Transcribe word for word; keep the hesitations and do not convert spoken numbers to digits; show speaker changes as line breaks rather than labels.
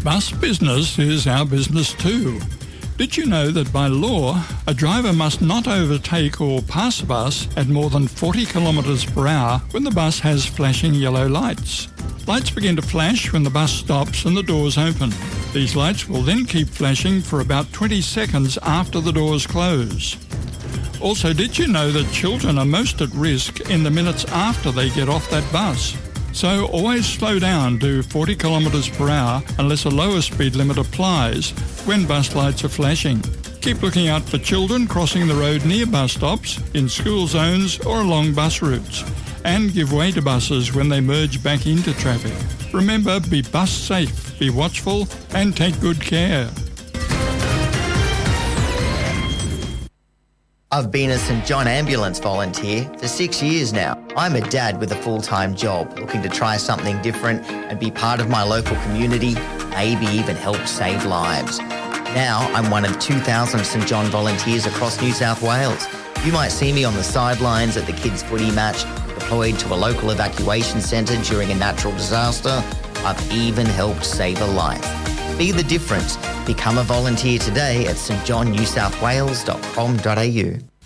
Bus business is our business too. Did you know that by law, a driver must not overtake or pass a bus at more than forty kilometres per hour when the bus has flashing yellow lights? Lights begin to flash when the bus stops and the doors open. These lights will then keep flashing for about twenty seconds after the doors close. Also, did you know that children are most at risk in the minutes after they get off that bus? So always slow down to forty kilometres per hour unless a lower speed limit applies when bus lights are flashing. Keep looking out for children crossing the road near bus stops, in school zones or along bus routes. And give way to buses when they merge back into traffic. Remember, be bus safe, be watchful and take good care.
I've been a St John Ambulance volunteer for six years now. I'm a dad with a full-time job, looking to try something different and be part of my local community, maybe even help save lives. Now I'm one of two thousand St John volunteers across New South Wales. You might see me on the sidelines at the kids' footy match, deployed to a local evacuation centre during a natural disaster. I've even helped save a life. Be the difference. Become a volunteer today at s t john new south wales dot com dot a u.